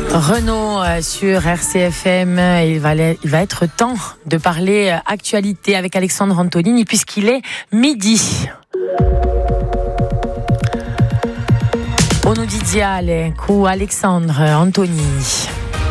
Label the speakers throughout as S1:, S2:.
S1: Renaud sur RCFM, il va être temps de parler actualité avec Alexandre Antonini puisqu'il est midi. Onudiziale cu Alexandre Antonini.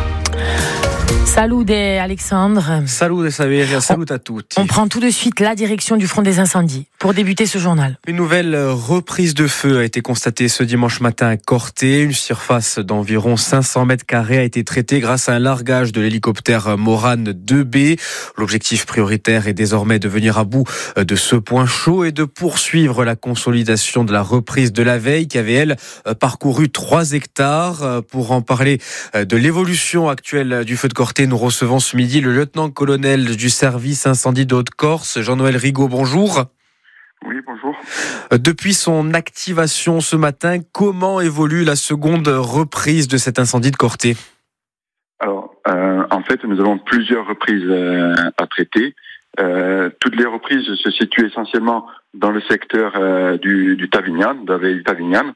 S1: Salut Alexandre.
S2: Salut Saveria, salut à toutes.
S1: On prend tout de suite la direction du front des incendies pour débuter ce journal.
S2: Une nouvelle reprise de feu a été constatée ce dimanche matin à Corté. Une surface d'environ 500 mètres carrés a été traitée grâce à un largage de l'hélicoptère Morane 2B. L'objectif prioritaire est désormais de venir à bout de ce point chaud et de poursuivre la consolidation de la reprise de la veille qui avait, elle, parcouru 3 hectares. Pour en parler de l'évolution actuelle du feu de Corté, nous recevons ce midi le lieutenant-colonel du service incendie de Haute-Corse, Jean-Noël Rigaud. Bonjour.
S3: Oui, bonjour.
S2: Depuis son activation ce matin, comment évolue la seconde reprise de cet incendie de Corté ?
S3: Alors, en fait, nous avons plusieurs reprises à traiter. Toutes les reprises se situent essentiellement dans le secteur du Tavignan, de la veille Tavignan.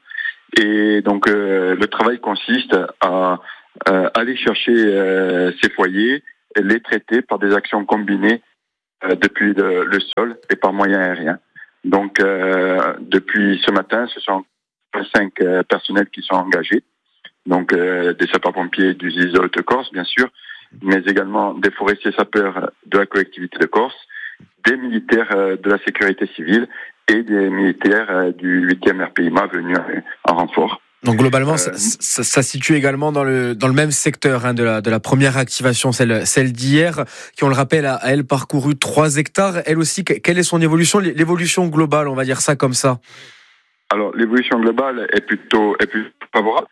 S3: Et donc, le travail consiste à aller chercher ces foyers et les traiter par des actions combinées depuis le sol et par moyen aérien. Donc, depuis ce matin, ce sont 5 personnels qui sont engagés. Donc, des sapeurs-pompiers du GIZ Haute-Corse, bien sûr, mais également des forestiers sapeurs de la collectivité de Corse, des militaires de la sécurité civile et des militaires du 8e RPIMA venus en renfort.
S2: Donc globalement, ça se situe également dans le même secteur de la première activation, celle d'hier, qui, on le rappelle, a elle parcouru 3 hectares. Elle aussi, quelle est son évolution, l'évolution globale, on va dire ça comme ça?
S3: Alors l'évolution globale est plutôt favorable.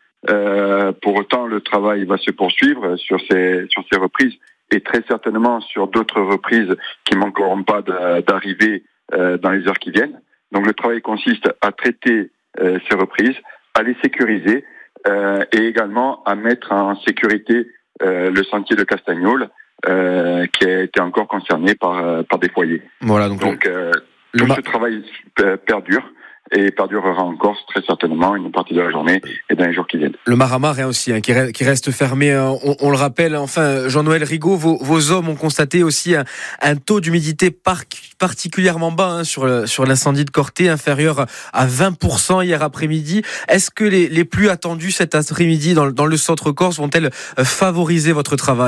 S3: Pour autant, le travail va se poursuivre sur ces reprises et très certainement sur d'autres reprises qui manqueront pas d'arriver dans les heures qui viennent. Donc le travail consiste à traiter ces reprises, à les sécuriser et également à mettre en sécurité le sentier de Castagnol qui a été encore concerné par des foyers. Voilà, donc tout ce travail perdure et perdurera en Corse très certainement une partie de la journée et dans les jours qui viennent.
S2: Le Maramar est aussi qui reste fermé, on le rappelle. Enfin, Jean-Noël Rigaud, vos hommes ont constaté aussi un taux d'humidité particulièrement bas sur l'incendie de Corté, inférieur à 20% hier après-midi. Est-ce que les pluies attendues cet après-midi dans le centre Corse vont-elles favoriser votre travail ?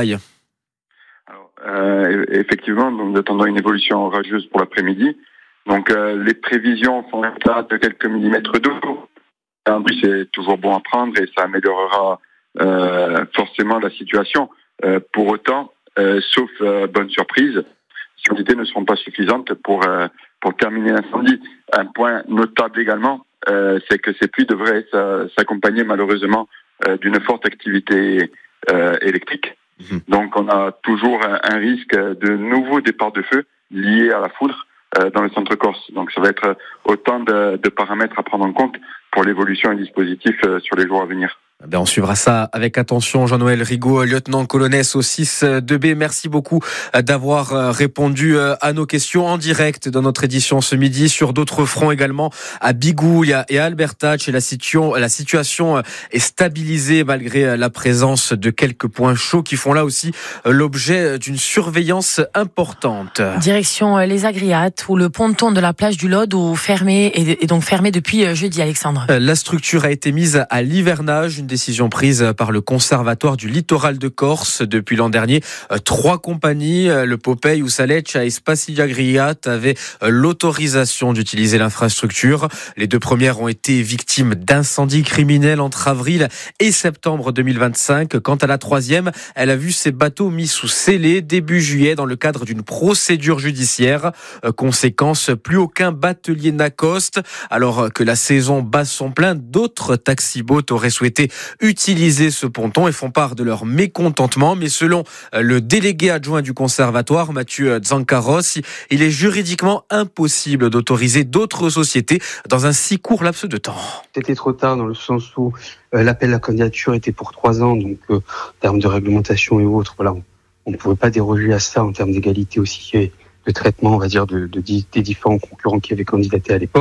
S3: Alors, effectivement, nous attendons une évolution orageuse pour l'après-midi. Donc les prévisions font état de quelques millimètres d'eau. C'est toujours bon à prendre et ça améliorera forcément la situation. Pour autant, sauf bonne surprise, ces quantités ne seront pas suffisantes pour terminer l'incendie. Un point notable également, c'est que ces pluies devraient s'accompagner malheureusement d'une forte activité électrique. Donc on a toujours un risque de nouveaux départs de feu liés à la foudre dans le centre Corse. Donc ça va être autant de paramètres à prendre en compte pour l'évolution du dispositif sur les jours à venir.
S2: On suivra ça avec attention. Jean-Noël Rigaud, lieutenant-colonel au 6-2B, merci beaucoup d'avoir répondu à nos questions en direct dans notre édition ce midi. Sur d'autres fronts également, à Bigouille et à Albertach, la situation est stabilisée malgré la présence de quelques points chauds qui font là aussi l'objet d'une surveillance importante.
S1: Direction les Agriates, où le ponton de la plage du Lode est donc fermé depuis jeudi, Alexandre.
S2: La structure a été mise à l'hivernage, une décision prise par le Conservatoire du littoral de Corse. Depuis l'an dernier, 3 compagnies, le Popeye, Usaleccia et Spassia Agriat, avaient l'autorisation d'utiliser l'infrastructure. Les 2 premières ont été victimes d'incendies criminels entre avril et septembre 2025. Quant à la 3e, elle a vu ses bateaux mis sous scellé début juillet dans le cadre d'une procédure judiciaire. Conséquence, plus aucun batelier n'accoste. Alors que la saison bat son plein, d'autres taxi-boats auraient souhaité utiliser ce ponton et font part de leur mécontentement. Mais selon le délégué adjoint du conservatoire, Mathieu Zancaros, il est juridiquement impossible d'autoriser d'autres sociétés dans un si court laps de temps.
S4: C'était trop tard dans le sens où l'appel à la candidature était pour 3 ans, donc en termes de réglementation et autres, voilà, on ne pouvait pas déroger à ça en termes d'égalité aussi de traitement, on va dire, des différents concurrents qui avaient candidaté à l'époque.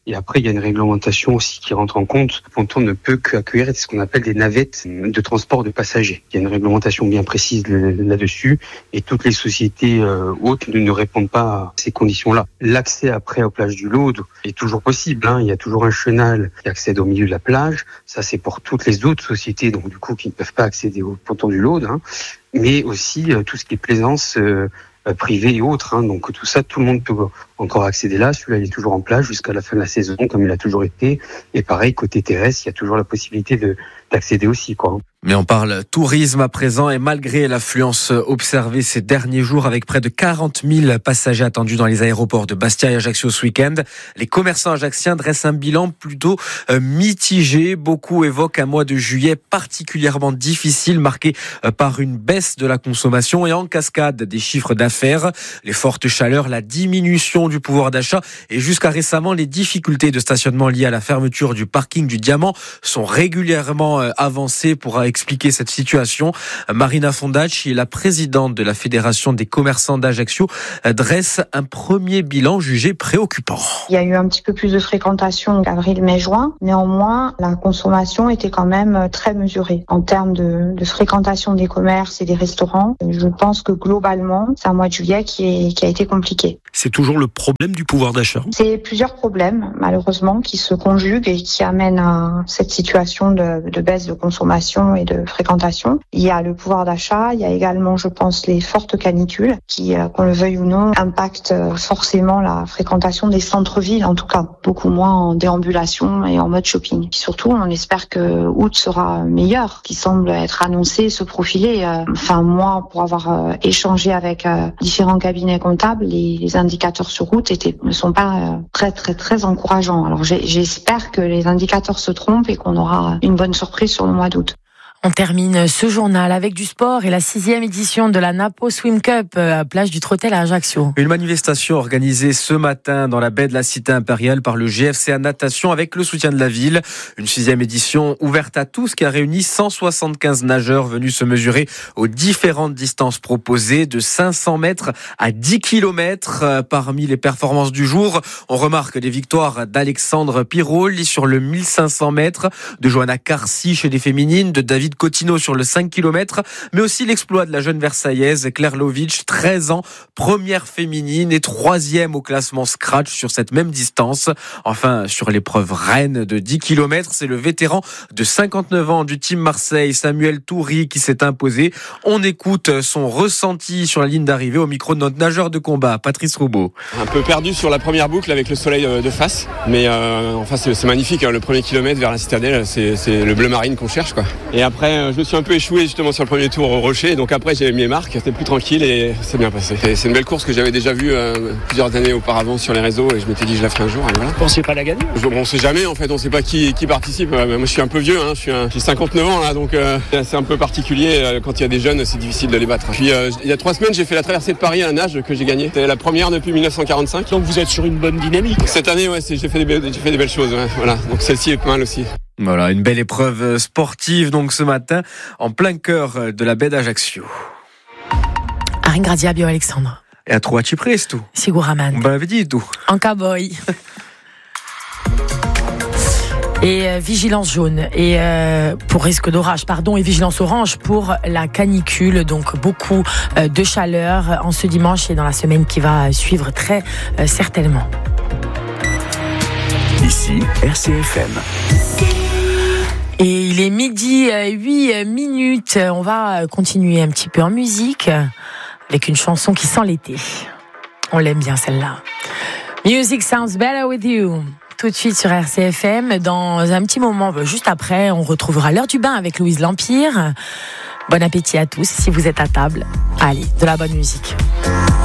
S4: Et après, il y a une réglementation aussi qui rentre en compte. Le ponton ne peut qu'accueillir ce qu'on appelle des navettes de transport de passagers. Il y a une réglementation bien précise là-dessus et toutes les sociétés hautes ne répondent pas à ces conditions-là. L'accès après aux plages du Laude est toujours possible. Il y a toujours un chenal qui accède au milieu de la plage. Ça, c'est pour toutes les autres sociétés, donc du coup, qui ne peuvent pas accéder au ponton du Laude. Mais aussi tout ce qui est plaisance privée et autres. Donc tout ça, tout le monde peut encore accéder là. Celui-là, il est toujours en plage jusqu'à la fin de la saison, comme il a toujours été. Et pareil, côté terrestre, il y a toujours la possibilité d'accéder aussi, quoi.
S2: Mais on parle tourisme à présent et malgré l'affluence observée ces derniers jours avec près de 40 000 passagers attendus dans les aéroports de Bastia et Ajaccio ce week-end, les commerçants ajaxiens dressent un bilan plutôt mitigé. Beaucoup évoquent un mois de juillet particulièrement difficile, marqué par une baisse de la consommation et en cascade des chiffres d'affaires. Les fortes chaleurs, la diminution du pouvoir d'achat et jusqu'à récemment les difficultés de stationnement liées à la fermeture du parking du Diamant sont régulièrement avancées pour expliquer cette situation. Marina Fondacci, la présidente de la Fédération des commerçants d'Ajaccio, dresse un premier bilan jugé préoccupant.
S5: Il y a eu un petit peu plus de fréquentation avril, mai, juin. Néanmoins, la consommation était quand même très mesurée. En termes de fréquentation des commerces et des restaurants, je pense que globalement, c'est un mois de juillet qui a été compliqué.
S6: C'est toujours le problème du pouvoir d'achat.
S5: C'est plusieurs problèmes, malheureusement, qui se conjuguent et qui amènent à cette situation de baisse de consommation et de fréquentation. Il y a le pouvoir d'achat, il y a également, je pense, les fortes canicules qui, qu'on le veuille ou non, impactent forcément la fréquentation des centres-villes, en tout cas beaucoup moins en déambulation et en mode shopping. Puis surtout, on espère que août sera meilleur, qui semble être annoncé, se profiler. Moi, pour avoir échangé avec différents cabinets comptables, les indicateurs sur route ne sont pas très encourageants. Alors j'espère que les indicateurs se trompent et qu'on aura une bonne surprise sur le mois d'août.
S1: On termine ce journal avec du sport et la 6e édition de la Napo Swim Cup à plage du Trottel à Ajaccio.
S2: Une manifestation organisée ce matin dans la baie de la Cité Impériale par le GFCA Natation avec le soutien de la ville. Une 6e édition ouverte à tous qui a réuni 175 nageurs venus se mesurer aux différentes distances proposées de 500 mètres à 10 km. Parmi les performances du jour, on remarque les victoires d'Alexandre Piroli sur le 1500 mètres, de Johanna Carcy chez les féminines, de David Cotino sur le 5 km, mais aussi l'exploit de la jeune Versaillaise Claire Lovitch, 13 ans, première féminine et 3e au classement scratch sur cette même distance. Enfin, sur l'épreuve reine de 10 km, c'est le vétéran de 59 ans du Team Marseille, Samuel Toury, qui s'est imposé. On écoute son ressenti sur la ligne d'arrivée au micro de notre nageur de combat, Patrice Roubaud.
S7: Un peu perdu sur la première boucle avec le soleil de face, mais c'est magnifique, le premier kilomètre vers la citadelle, c'est le bleu marine qu'on cherche, quoi. Et après, je me suis un peu échoué justement sur le premier tour au rocher, donc après j'ai mis mes marques, c'était plus tranquille et c'est bien passé. Et c'est une belle course que j'avais déjà vue plusieurs années auparavant sur les réseaux et je m'étais dit je la ferai un jour. Et voilà.
S6: Vous pensez pas la gagner ?
S7: On sait jamais en fait, on sait pas qui participe. Moi je suis un peu vieux, j'ai 59 ans là, donc c'est un peu particulier. Quand il y a des jeunes, c'est difficile de les battre. Puis il y a 3 semaines, j'ai fait la traversée de Paris à la nage que j'ai gagnée. C'était la première depuis 1945.
S6: Donc vous êtes sur une bonne dynamique.
S7: Cette année, ouais, j'ai fait des belles choses. Ouais, voilà, donc celle-ci est pas mal aussi.
S2: Voilà, une belle épreuve sportive donc ce matin en plein cœur de la baie d'Ajaccio.
S1: Aringradia Bio Alexandre.
S2: Et à Troaci Presto.
S1: Siguraman.
S2: On m'avait dit tout.
S1: En cowboy. Et vigilance jaune et pour risque d'orage, et vigilance orange pour la canicule. Donc beaucoup de chaleur en ce dimanche et dans la semaine qui va suivre très certainement.
S8: Ici, RCFM.
S1: Et il est 12:08. On va continuer un petit peu en musique avec une chanson qui sent l'été. On l'aime bien celle-là. Music sounds better with you. Tout de suite sur RCFM. Dans un petit moment, juste après, on retrouvera l'heure du bain avec Louise L'Empire. Bon appétit à tous si vous êtes à table. Allez, de la bonne musique.